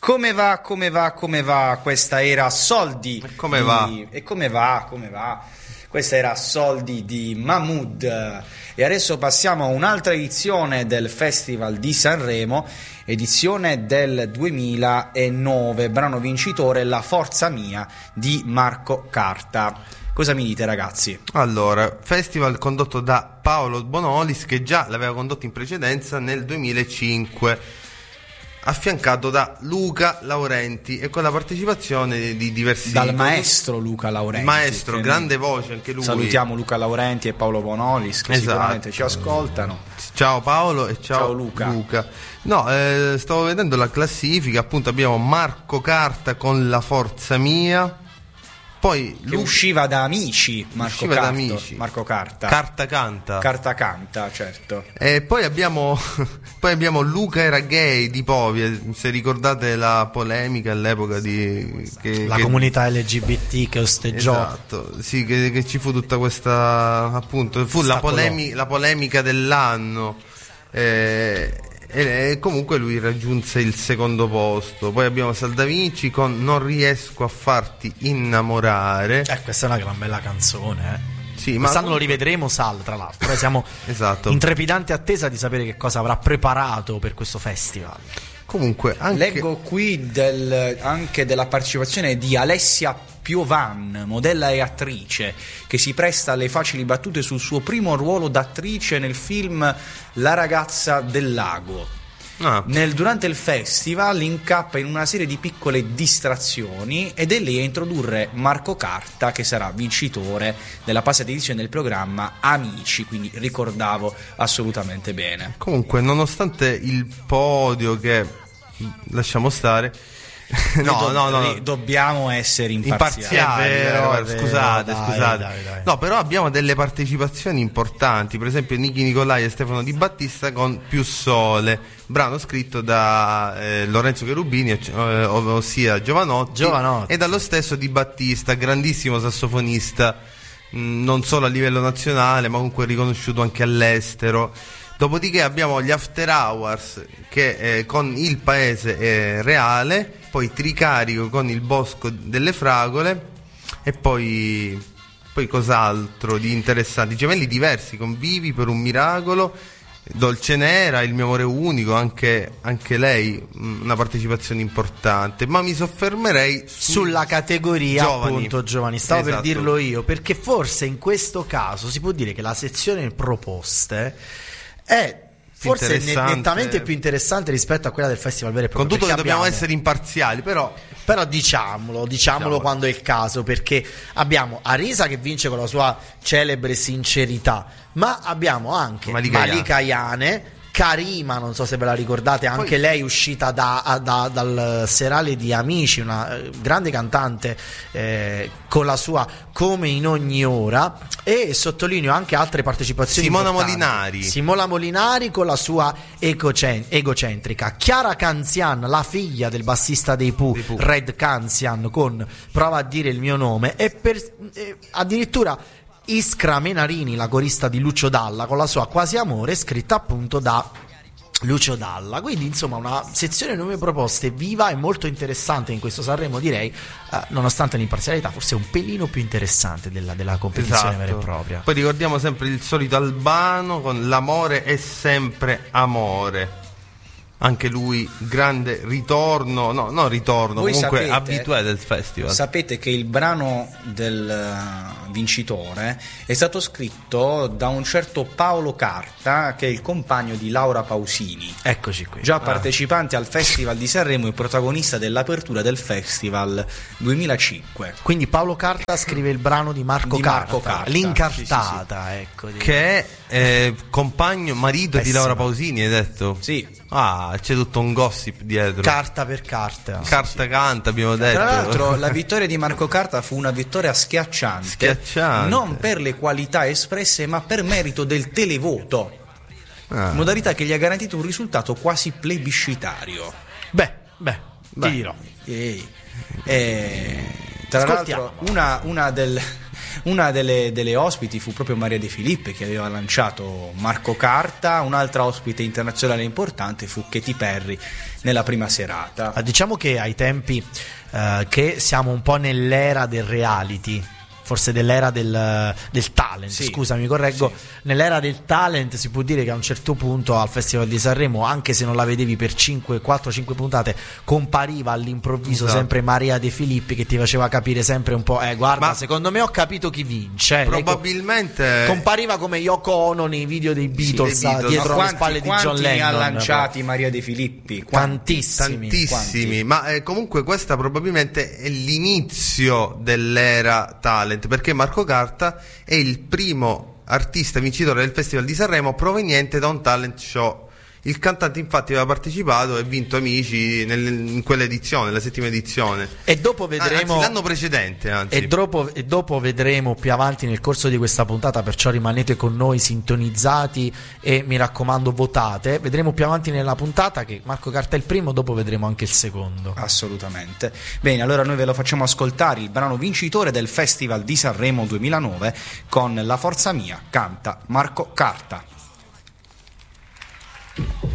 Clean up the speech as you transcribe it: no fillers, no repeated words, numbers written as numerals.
Come va? Questa era Soldi. Come va? E come va? Questa era Soldi di Mahmood. E adesso passiamo a un'altra edizione del Festival di Sanremo, edizione del 2009, brano vincitore La Forza Mia di Marco Carta. Cosa mi dite, ragazzi? Allora, festival condotto da Paolo Bonolis, che già l'aveva condotto in precedenza nel 2005, affiancato da Luca Laurenti e con la partecipazione di diversi dal maestro Luca Laurenti, maestro, grande voce anche lui. Salutiamo Luca Laurenti e Paolo Bonolis che sicuramente ci ascoltano. Ciao Paolo e ciao Luca. No, stavo vedendo la classifica, appunto abbiamo Marco Carta con La Forza Mia, poi che usciva da Amici, Marco Carta. Carta canta, certo. E poi abbiamo Luca era gay di Povia, se ricordate la polemica all'epoca la comunità LGBT che osteggiò. Esatto, sì, che ci fu tutta questa, appunto, fu la polemica dell'anno. E comunque lui raggiunse il secondo posto. Poi abbiamo Saldavinci con Non riesco a farti innamorare. Questa è una gran bella canzone, Sì, quest'anno lo rivedremo, Sal, tra l'altro. Noi siamo esatto, in trepidante attesa di sapere che cosa avrà preparato per questo festival. Comunque leggo qui anche della partecipazione di Alessia Piovan, modella e attrice, che si presta alle facili battute sul suo primo ruolo d'attrice nel film La ragazza del lago. Durante il festival incappa in una serie di piccole distrazioni ed è lì a introdurre Marco Carta, che sarà vincitore della passata edizione del programma Amici, quindi ricordavo assolutamente bene. Comunque, nonostante il podio, che lasciamo stare, no, dobbiamo essere imparziali. Scusate. Dai. No, però abbiamo delle partecipazioni importanti, per esempio Nichi Nicolai e Stefano Di Battista con Più Sole, brano scritto da Lorenzo Cherubini, ossia Giovanotti, e dallo stesso Di Battista, grandissimo sassofonista, non solo a livello nazionale ma comunque riconosciuto anche all'estero. Dopodiché abbiamo gli After Hours che con Il Paese Reale, poi Tricarico con Il Bosco delle Fragole e poi cos'altro di interessante, Gemelli Diversi con Vivi per un miracolo, Dolce Nera, Il mio amore unico, anche lei una partecipazione importante, ma mi soffermerei sulla categoria appunto giovani. Stavo per Esatto. dirlo io, perché forse in questo caso si può dire che la sezione proposte è forse nettamente più interessante rispetto a quella del festival vero e proprio. Con tutto che dobbiamo essere imparziali, però diciamolo quando è il caso, perché abbiamo Arisa che vince con la sua celebre sincerità, ma abbiamo anche Malika Ayane, Karima, non so se ve la ricordate, anche lei uscita dal serale di Amici, una grande cantante con la sua Come in ogni ora, e sottolineo anche altre partecipazioni Simona Molinari con la sua egocentrica, Chiara Canzian, la figlia del bassista dei Pooh, Red Canzian, con Prova a dire il mio nome, e addirittura Iskra Menarini, la corista di Lucio Dalla, con la sua Quasi amore, scritta appunto da Lucio Dalla. Quindi insomma una sezione nuove proposte viva e molto interessante in questo Sanremo, direi, nonostante l'imparzialità forse un pelino più interessante della competizione vera e propria. Poi ricordiamo sempre il solito Albano con L'amore è sempre amore, anche lui grande ritorno, Voi comunque sapete, abitué del festival. Sapete che il brano del vincitore è stato scritto da un certo Paolo Carta, che è il compagno di Laura Pausini. Eccoci qui. Già partecipante al Festival di Sanremo e protagonista dell'apertura del Festival 2005. Quindi Paolo Carta scrive il brano di Marco Carta. L'incartata, sì. Ecco, che è marito di Laura Pausini, hai detto? Sì. C'è tutto un gossip dietro. Carta per carta. Carta canta, abbiamo detto. Tra l'altro la vittoria di Marco Carta fu una vittoria schiacciante. Non per le qualità espresse, ma per merito del televoto. Modalità che gli ha garantito un risultato quasi plebiscitario. Beh, ti dirò. Tra l'altro una Una delle ospiti fu proprio Maria De Filippi, che aveva lanciato Marco Carta. Un'altra ospite internazionale importante fu Katy Perry nella prima serata. Diciamo che ai tempi che siamo un po' nell'era del reality, forse dell'era del talent, sì, scusami, correggo, sì. Nell'era del talent si può dire che a un certo punto al Festival di Sanremo, anche se non la vedevi per 4-5 puntate, compariva all'improvviso sempre Maria De Filippi, che ti faceva capire sempre un po', guarda, ma secondo me ho capito chi vince. Probabilmente compariva come Yoko Ono nei video dei Beatles, dietro le spalle di John Lennon. Quanti ne ha lanciati Maria De Filippi? Tantissimi. Ma comunque questa probabilmente è l'inizio dell'era talent, perché Marco Carta è il primo artista vincitore del Festival di Sanremo proveniente da un talent show. Il cantante infatti aveva partecipato e vinto Amici in quell'edizione, la 7ª edizione. E dopo vedremo l'anno precedente. E dopo vedremo più avanti nel corso di questa puntata, perciò rimanete con noi sintonizzati e mi raccomando votate. Vedremo più avanti nella puntata che Marco Carta è il primo, dopo vedremo anche il secondo. Assolutamente. Bene, allora noi ve lo facciamo ascoltare, il brano vincitore del Festival di Sanremo 2009 con La Forza Mia, canta Marco Carta.